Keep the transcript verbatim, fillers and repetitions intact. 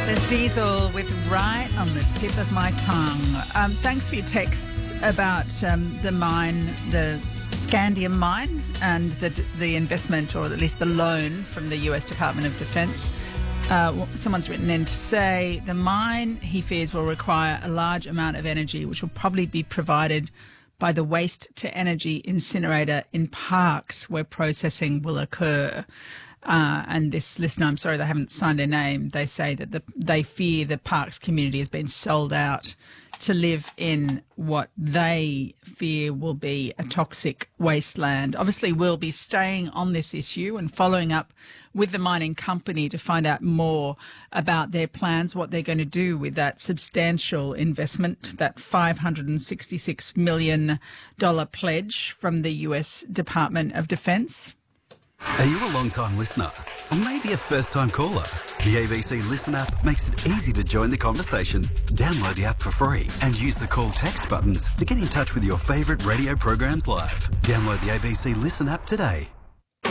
There's Diesel with Right on the Tip of My Tongue. Um, thanks for your texts about um, the mine, the Scandium mine, and the the investment, or at least the loan from the U S Department of Defence. Uh, someone's written in to say the mine, he fears, will require a large amount of energy, which will probably be provided by the waste-to-energy incinerator in Parkes, where processing will occur. Uh, and this listener, I'm sorry they haven't signed their name, they say that the, they fear the Parkes community has been sold out to live in what they fear will be a toxic wasteland. Obviously, we'll be staying on this issue and following up with the mining company to find out more about their plans, what they're going to do with that substantial investment, that five hundred sixty-six million dollars pledge from the U S Department of Defence. Are you a long-time listener? Or maybe a first-time caller? The A B C Listen app makes it easy to join the conversation. Download the app for free and use the call text buttons to get in touch with your favourite radio programs live. Download the A B C Listen app today.